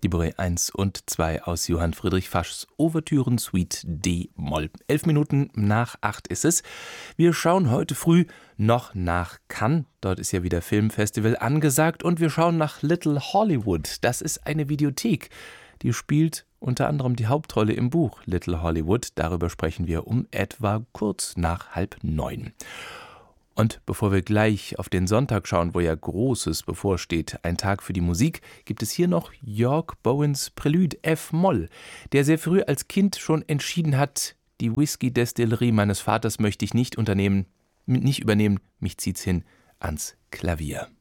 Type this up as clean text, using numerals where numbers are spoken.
Die Bourrée 1 und 2 aus Johann Friedrich Faschs Ouvertüren-Suite D-Moll. 11 Minuten nach 8 ist es. Wir schauen heute früh noch nach Cannes. Dort ist ja wieder Filmfestival angesagt. Und wir schauen nach Little Hollywood. Das ist eine Videothek. Die spielt unter anderem die Hauptrolle im Buch Little Hollywood. Darüber sprechen wir um etwa kurz nach 8:30. Und bevor wir gleich auf den Sonntag schauen, wo ja Großes bevorsteht, ein Tag für die Musik, gibt es hier noch York Bowens Prelude F-Moll, der sehr früh als Kind schon entschieden hat, die Whisky-Destillerie meines Vaters möchte ich nicht übernehmen, mich zieht's hin ans Klavier.